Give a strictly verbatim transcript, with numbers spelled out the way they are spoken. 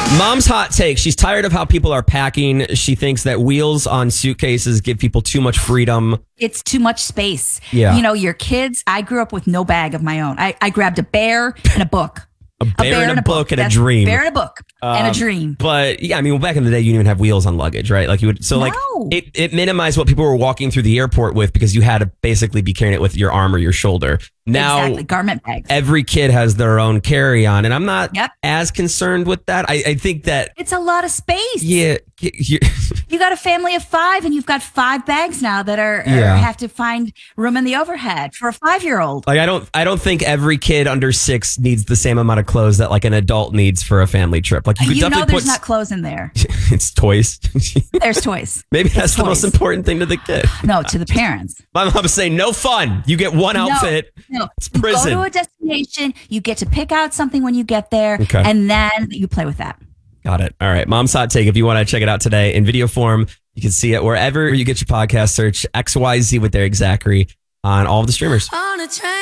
Mom's hot take. She's tired of how people are packing. She thinks that wheels on suitcases give people too much freedom. It's too much space. Yeah. You know, your kids, I grew up with no bag of my own. I, I grabbed a bear and a book. A bear, a bear and a book, book and That's a dream. Bear and a book um, and a dream. But yeah, I mean, well, back in the day, you didn't even have wheels on luggage, right? Like you would, so no. like it, it minimized what people were walking through the airport with because you had to basically be carrying it with your arm or your shoulder. Now, exactly. Garment bags. Every kid has their own carry-on, and I'm not yep. as concerned with that. I, I think that it's a lot of space. Yeah, you, you got a family of five, and you've got five bags now that are, yeah. are have to find room in the overhead for a five-year-old. Like I don't, I don't think every kid under six needs the same amount of clothes that like an adult needs for a family trip. Like you, could you definitely know, there's put, not clothes in there. It's toys. There's toys. Maybe that's it's the toys. most important thing to the kid. No, to the parents. My mom's saying no fun. You get one outfit. No, no. It's prison. You go to a destination. You get to pick out something when you get there, okay. and then you play with that. Got it. All right. Mom's hot take. If you want to check it out today in video form, you can see it wherever you get your podcast. Search X Y Z with Derek Zachary on all of the streamers. On a train.